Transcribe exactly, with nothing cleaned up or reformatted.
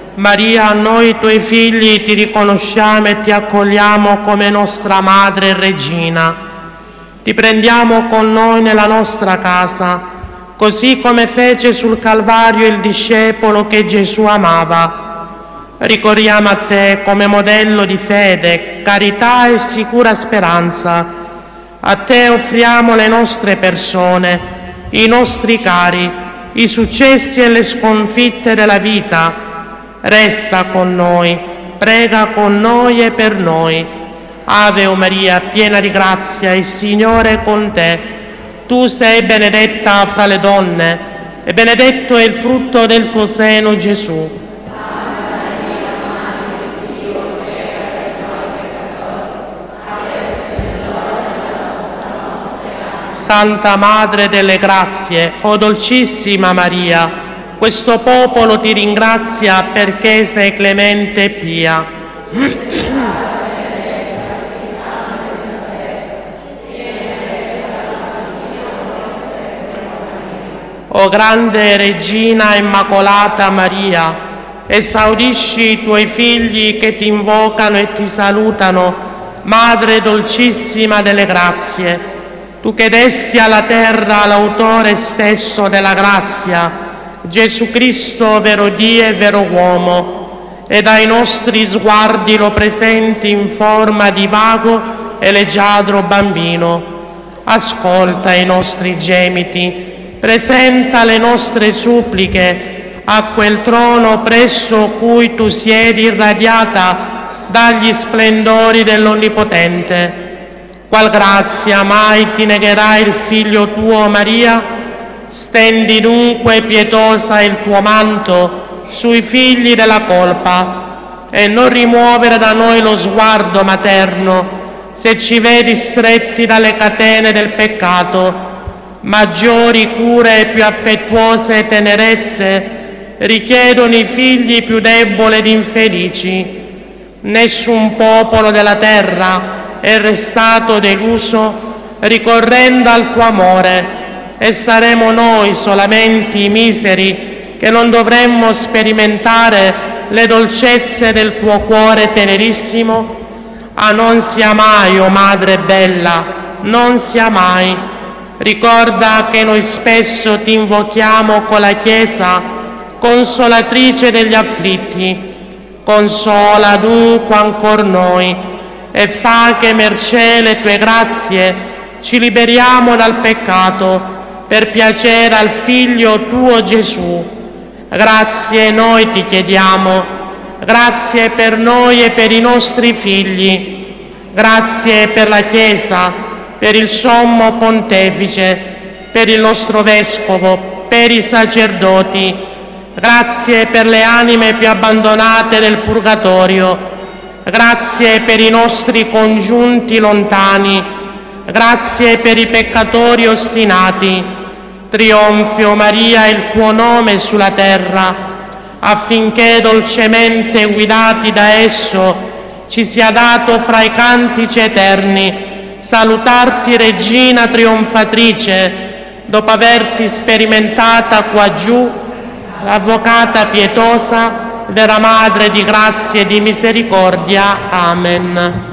Maria, noi tuoi figli ti riconosciamo e ti accogliamo come nostra Madre e Regina. Ti prendiamo con noi nella nostra casa, così come fece sul Calvario il discepolo che Gesù amava. Ricorriamo a te come modello di fede, carità e sicura speranza. A te offriamo le nostre persone, i nostri cari, i successi e le sconfitte della vita. Resta con noi, prega con noi e per noi. Ave o Maria, piena di grazia, il Signore è con te. Tu sei benedetta fra le donne, e benedetto è il frutto del tuo seno, Gesù. Santa Madre delle Grazie, o dolcissima Maria, questo popolo ti ringrazia perché sei clemente e pia. O grande Regina Immacolata Maria, esaudisci i tuoi figli che ti invocano e ti salutano, Madre dolcissima delle grazie. Tu che desti alla terra l'autore stesso della grazia, Gesù Cristo, vero Dio e vero uomo, e dai nostri sguardi lo presenti in forma di vago e leggiadro bambino. Ascolta i nostri gemiti, presenta le nostre suppliche a quel trono presso cui tu siedi irradiata dagli splendori dell'Onnipotente. Qual grazia mai ti negherà il Figlio tuo, Maria? Stendi dunque pietosa il tuo manto sui figli della colpa e non rimuovere da noi lo sguardo materno se ci vedi stretti dalle catene del peccato. Maggiori cure e più affettuose tenerezze richiedono i figli più deboli ed infelici. Nessun popolo della terra è restato deluso ricorrendo al tuo amore, e saremo noi solamente i miseri che non dovremmo sperimentare le dolcezze del tuo cuore tenerissimo. Ah, non sia mai, o Madre bella, non sia mai. Ricorda che noi spesso ti invochiamo con la Chiesa, consolatrice degli afflitti. Consola dunque ancor noi e fa che, mercé le tue grazie, ci liberiamo dal peccato per piacere al Figlio tuo Gesù. Grazie noi ti chiediamo, grazie per noi e per i nostri figli, grazie per la Chiesa, per il Sommo Pontefice, per il nostro Vescovo, per i sacerdoti, grazie per le anime più abbandonate del Purgatorio, grazie per i nostri congiunti lontani, grazie per i peccatori ostinati. Trionfi, o Maria, il tuo nome sulla terra, affinché dolcemente guidati da esso ci sia dato fra i cantici eterni salutarti, Regina trionfatrice, dopo averti sperimentata qua giù, l'Avvocata pietosa, vera Madre di grazia e di misericordia. Amen.